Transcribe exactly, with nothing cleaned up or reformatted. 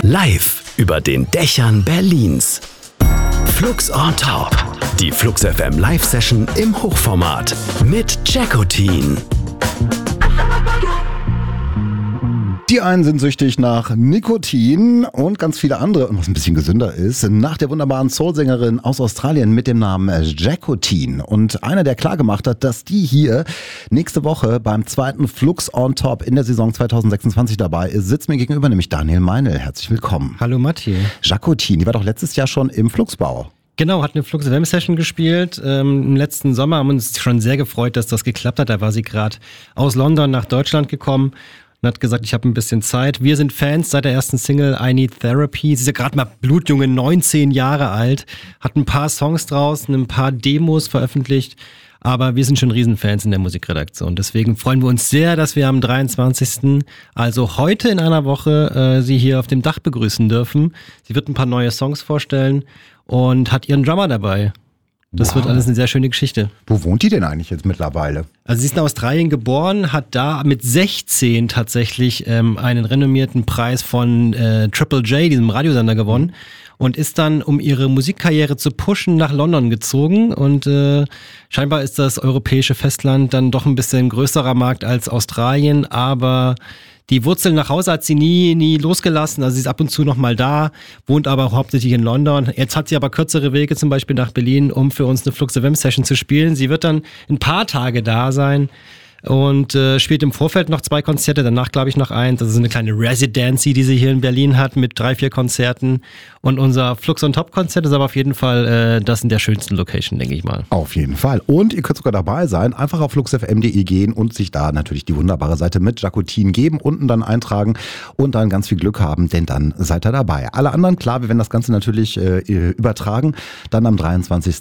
Live über den Dächern Berlins. Flux on Top. Die Flux F M Live-Session im Hochformat mit Jackotin. Die einen sind süchtig nach Nikotin und ganz viele andere, und was ein bisschen gesünder ist, nach der wunderbaren Soul-Sängerin aus Australien mit dem Namen Jackotin. Und einer, der klargemacht hat, dass die hier nächste Woche beim zweiten Flux on Top in der Saison zwanzig sechsundzwanzig dabei ist, sitzt mir gegenüber, nämlich Daniel Meinl. Herzlich willkommen. Hallo Matti. Jackotin, die war doch letztes Jahr schon im Fluxbau. Genau, hat eine Flux F M Session gespielt. Ähm, im letzten Sommer haben wir uns schon sehr gefreut, dass das geklappt hat. Da war sie gerade aus London nach Deutschland gekommen und hat gesagt, ich habe ein bisschen Zeit. Wir sind Fans seit der ersten Single I Need Therapy. Sie ist ja gerade mal blutjunge, neunzehn Jahre alt, hat ein paar Songs draußen, ein paar Demos veröffentlicht. Aber wir sind schon Riesenfans in der Musikredaktion. Deswegen freuen wir uns sehr, dass wir am dreiundzwanzigsten, also heute in einer Woche, äh, sie hier auf dem Dach begrüßen dürfen. Sie wird ein paar neue Songs vorstellen und hat ihren Drummer dabei. Das wow. wird alles eine sehr schöne Geschichte. Wo wohnt die denn eigentlich jetzt mittlerweile? Also sie ist in Australien geboren, hat da mit sechzehn tatsächlich ähm, einen renommierten Preis von äh, Triple J, diesem Radiosender, gewonnen. Und ist dann, um ihre Musikkarriere zu pushen, nach London gezogen. Und äh, scheinbar ist das europäische Festland dann doch ein bisschen größerer Markt als Australien. Aber die Wurzeln nach Hause hat sie nie, nie losgelassen. Also sie ist ab und zu noch mal da, wohnt aber hauptsächlich in London. Jetzt hat sie aber kürzere Wege, zum Beispiel nach Berlin, um für uns eine Flux F M Session zu spielen. Sie wird dann ein paar Tage da sein. Und äh, spielt im Vorfeld noch zwei Konzerte, danach glaube ich noch eins. Das ist eine kleine Residency, die sie hier in Berlin hat mit drei, vier Konzerten. Und unser Flux on Top Konzert ist aber auf jeden Fall äh, das in der schönsten Location, denke ich mal. Auf jeden Fall. Und ihr könnt sogar dabei sein. Einfach auf flux f m punkt d e gehen und sich da natürlich die wunderbare Seite mit Jackotin geben, unten dann eintragen und dann ganz viel Glück haben, denn dann seid ihr dabei. Alle anderen, klar, wir werden das Ganze natürlich äh, übertragen. Dann am dreiundzwanzigsten